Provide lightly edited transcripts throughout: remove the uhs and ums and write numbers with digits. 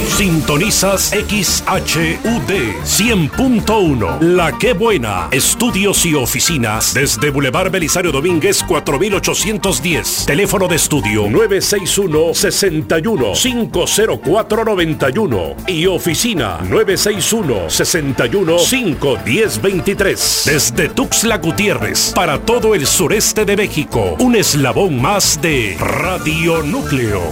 Sintonizas XHUD 100.1. La Qué Buena. Estudios y oficinas desde Boulevard Belisario Domínguez 4810. Teléfono de estudio 961-61-50491 y oficina 961-61-51023. Desde Tuxtla Gutiérrez para todo el sureste de México. Un eslabón más de Radio Núcleo.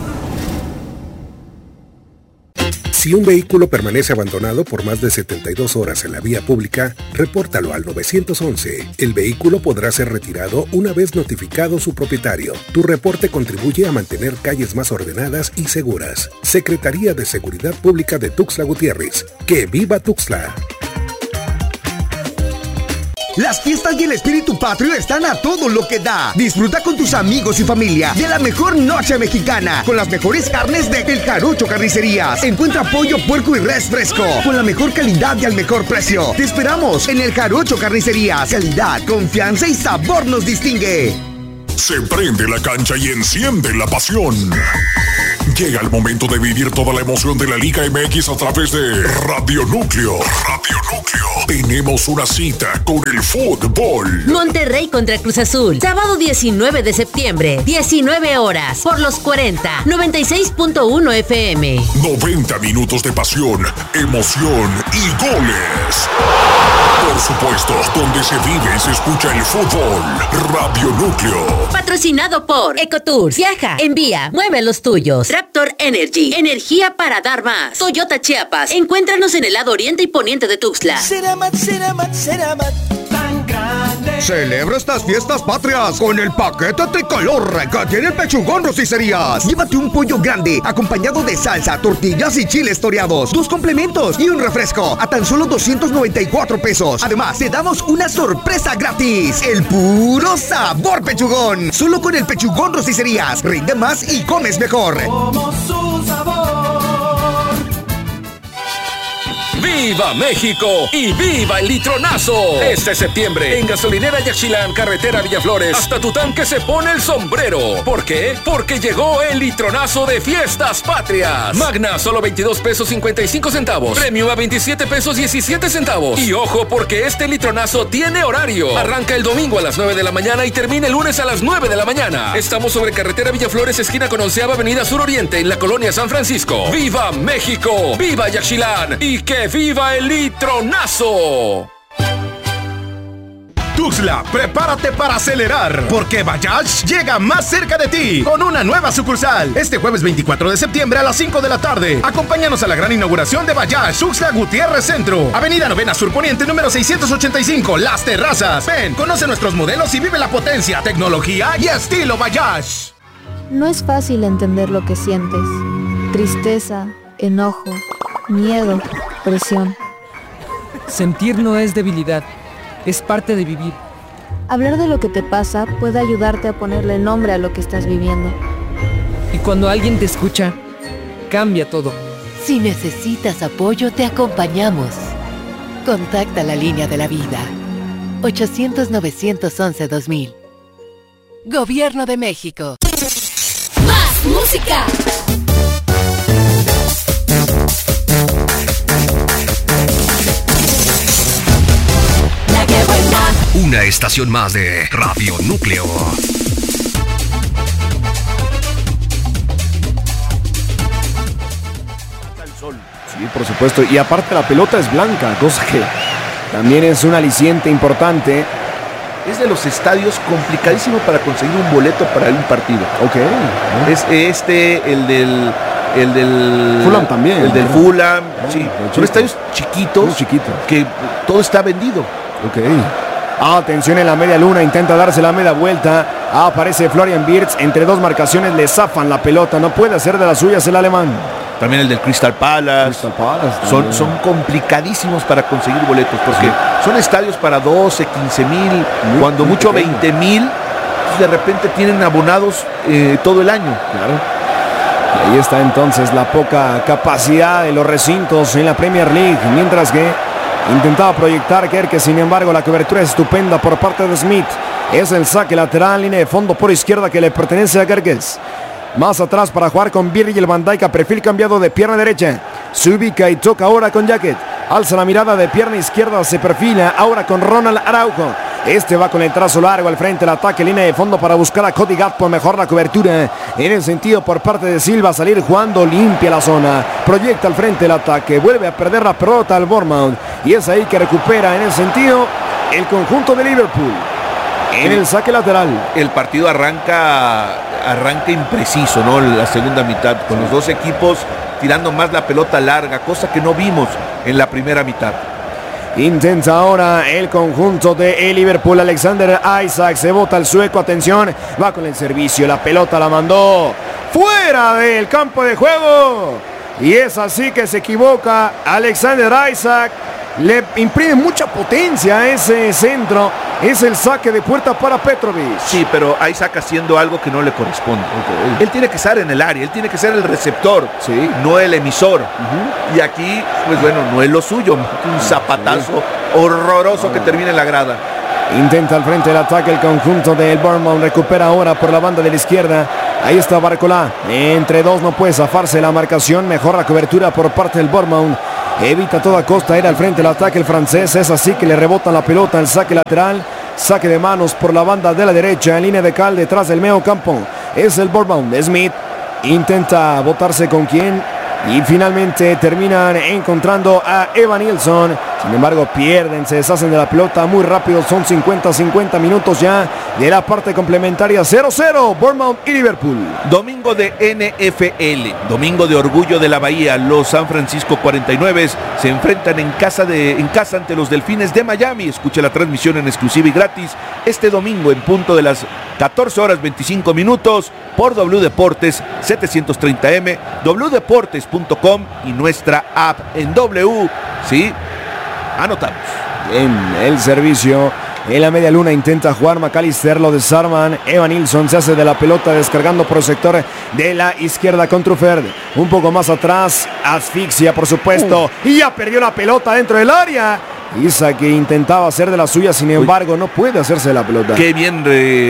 Si un vehículo permanece abandonado por más de 72 horas en la vía pública, repórtalo al 911. El vehículo podrá ser retirado una vez notificado su propietario. Tu reporte contribuye a mantener calles más ordenadas y seguras. Secretaría de Seguridad Pública de Tuxtla Gutiérrez. ¡Que viva Tuxtla! Las fiestas y el espíritu patrio están a todo lo que da. Disfruta con tus amigos y familia de la mejor noche mexicana con las mejores carnes de El Jarocho Carnicerías. Encuentra pollo, puerco y res fresco con la mejor calidad y al mejor precio. Te esperamos en El Jarocho Carnicerías. Calidad, confianza y sabor nos distingue. Se prende la cancha y enciende la pasión. Llega el momento de vivir toda la emoción de la Liga MX a través de Radio Núcleo. Radio Núcleo. Tenemos una cita con el fútbol. Monterrey contra Cruz Azul. Sábado 19 de septiembre, 19 horas. Por los 40, 96.1 FM. 90 minutos de pasión, emoción y goles. Por supuesto, donde se vive y se escucha el fútbol. Radio Núcleo. Patrocinado por Ecotours. Viaja, envía, mueve los tuyos. Raptor Energy. Energía para dar más. Toyota Chiapas. Encuéntranos en el lado oriente y poniente de Tuxtla. Ceramat, tan grande. Celebra estas fiestas patrias con el paquete tricolor que tiene el Pechugón Rosticerías. Llévate un pollo grande acompañado de salsa, tortillas y chiles toreados, 2 complementos y un refresco a tan solo 294 pesos. Además, te damos una sorpresa gratis. El puro sabor Pechugón. Solo con el Pechugón Rosticerías. Rinde más y comes mejor. Como su sabor. ¡Viva México! ¡Y viva el litronazo! Este septiembre, en Gasolinera Yaxchilán, carretera Villaflores, hasta tu tanque se pone el sombrero. ¿Por qué? Porque llegó el litronazo de Fiestas Patrias. Magna, solo 22 pesos 55 centavos. Premium a 27 pesos 17 centavos. Y ojo, porque este litronazo tiene horario. Arranca el domingo a las 9 de la mañana y termina el lunes a las 9 de la mañana. Estamos sobre carretera Villaflores, esquina con 11ª Avenida Sur Oriente, en la colonia San Francisco. ¡Viva México! ¡Viva Yaxchilán! ¡Y que viva el litronazo! Tuxtla, prepárate para acelerar, porque Bajaj llega más cerca de ti con una nueva sucursal. Este jueves 24 de septiembre a las 5 de la tarde. Acompáñanos a la gran inauguración de Bajaj, Tuxtla Gutiérrez Centro, Avenida Novena Sur Poniente, número 685, Las Terrazas. Ven, conoce nuestros modelos y vive la potencia, tecnología y estilo Bajaj. No es fácil entender lo que sientes. Tristeza, enojo, miedo, presión. Sentir no es debilidad, es parte de vivir. Hablar de lo que te pasa puede ayudarte a ponerle nombre a lo que estás viviendo. Y cuando alguien te escucha, cambia todo. Si necesitas apoyo, te acompañamos. Contacta la línea de la vida. 800-911-2000. Gobierno de México. ¡Más música! Una estación más de Radio Núcleo. Sí, por supuesto. Y aparte la pelota es blanca, cosa que también es un aliciente importante. Es de los estadios complicadísimo para conseguir un boleto para un partido. Ok. Es el del Fulham también. El del Fulham. Sí. Son estadios chiquitos. Muy chiquitos. Que todo está vendido. Ok. Atención en la media luna, intenta darse la media vuelta. Aparece Florian Wirtz, entre dos marcaciones le zafan la pelota, no puede hacer de las suyas el alemán. También el del Crystal Palace. Son complicadísimos para conseguir boletos, porque son estadios para 12, 15 mil, cuando mucho 20 mil, de repente tienen abonados todo el año. Claro. Y ahí está entonces la poca capacidad de los recintos en la Premier League, mientras que intentaba proyectar Kerke, sin embargo la cobertura es estupenda por parte de Smith. Es el saque lateral, línea de fondo por izquierda que le pertenece a Kerkes. Más atrás para jugar con Virgil van Dijk a perfil cambiado de pierna derecha. Se ubica y toca ahora con Jacket. Alza la mirada de pierna izquierda, se perfila ahora con Ronald Araujo. Este va con el trazo largo al frente del ataque, línea de fondo para buscar a Cody Gakpo, mejor la cobertura en el sentido por parte de Silva, salir jugando, limpia la zona, proyecta al frente el ataque, vuelve a perder la pelota al Bournemouth y es ahí que recupera en el sentido el conjunto de Liverpool en el saque lateral. El partido arranca impreciso, ¿no? La segunda mitad, con los dos equipos tirando más la pelota larga, cosa que no vimos en la primera mitad. Intenta ahora el conjunto de Liverpool. Alexander Isak, se bota el sueco, atención, va con el servicio, la pelota la mandó fuera del campo de juego y es así que se equivoca Alexander Isak. Le imprime mucha potencia a ese centro. Es el saque de puerta para Petrovic. Sí, pero Isaac haciendo algo que no le corresponde. Él tiene que estar en el área, él tiene que ser el receptor, no el emisor. Y aquí, pues bueno, no es lo suyo. Un zapatazo horroroso que termina en la grada. Intenta al frente del ataque el conjunto del Bournemouth. Recupera ahora por la banda de la izquierda. Ahí está Barcola. Entre dos no puede zafarse la marcación. Mejor la cobertura por parte del Bournemouth. Evita a toda costa ir al frente del ataque el francés. Es así que le rebota la pelota el saque lateral. Saque de manos por la banda de la derecha. En línea de cal detrás del medio campo. Es el Bournemouth. Smith intenta botarse con quien. Y finalmente terminan encontrando a Evan Nilsson. Sin embargo pierden, se deshacen de la pelota muy rápido. Son 50 minutos ya de la parte complementaria. 0-0 Bournemouth y Liverpool. Domingo de NFL, domingo de orgullo de la Bahía. Los San Francisco 49 se enfrentan en casa ante los Delfines de Miami. Escuche la transmisión en exclusiva y gratis este domingo en punto de las 14:25 por W Deportes 730M, wdeportes.com y nuestra app en W. Sí, anotamos. Bien, el servicio en la media luna intenta jugar McAllister, lo desarman. Evan Nilsson se hace de la pelota descargando por el sector de la izquierda con Truffert. Un poco más atrás, asfixia por supuesto y ya perdió la pelota dentro del área. Isaac que intentaba hacer de la suya, sin embargo no puede hacerse de la pelota. Qué bien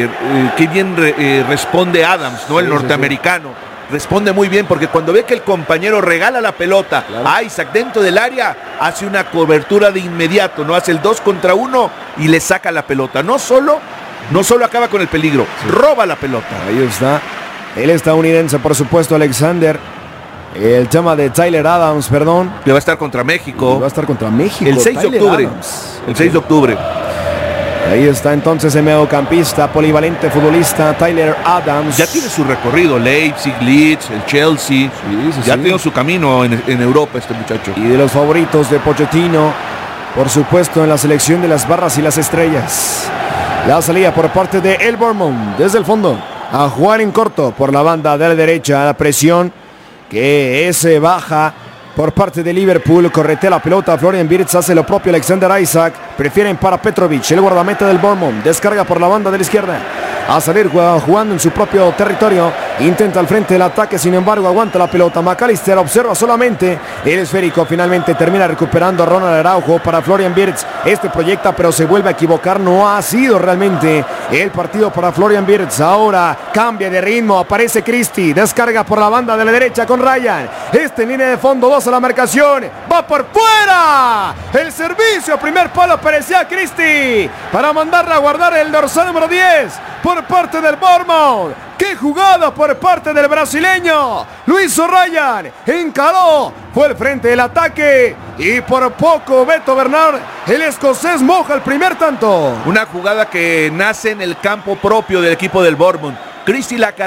responde Adams, ¿no? El norteamericano. Responde muy bien porque cuando ve que el compañero regala la pelota a Isaac dentro del área, hace una cobertura de inmediato, no hace el 2 contra 1 y le saca la pelota. No solo acaba con el peligro, roba la pelota. Ahí está el estadounidense, por supuesto, Alexander. El tema de Tyler Adams, perdón. Que va a estar contra México. Va a estar contra México. El 6 de octubre. El 6 de octubre. Ahí está entonces el mediocampista, polivalente futbolista Tyler Adams. Ya tiene su recorrido, Leipzig, Leeds, el Chelsea. Ya ha tenido su camino en Europa este muchacho. Y de los favoritos de Pochettino, por supuesto, en la selección de las barras y las estrellas. La salida por parte de el Bournemouth desde el fondo a jugar en corto por la banda de la derecha. La presión que es baja por parte de Liverpool. Corretea la pelota, Florian Wirtz hace lo propio. Alexander Isak prefieren para Petrovic, el guardameta del Bournemouth. Descarga por la banda de la izquierda a salir jugando en su propio territorio. Intenta al frente del ataque, sin embargo aguanta la pelota. McAllister observa solamente el esférico. Finalmente termina recuperando a Ronald Araujo para Florian Wirtz. Este proyecta pero se vuelve a equivocar. No ha sido realmente el partido para Florian Wirtz. Ahora cambia de ritmo, aparece Christie. Descarga por la banda de la derecha con Ryan. En línea de fondo, 2 a la marcación. Va por fuera. El servicio, primer palo, aparecía Christie para mandarla a guardar el dorsal número 10 por parte del Bournemouth. ¡Qué jugada por parte del brasileño! Luis Ryan encaló, fue al frente del ataque y por poco Beto Bernard, el escocés, moja el primer tanto. Una jugada que nace en el campo propio del equipo del Bournemouth. Christie la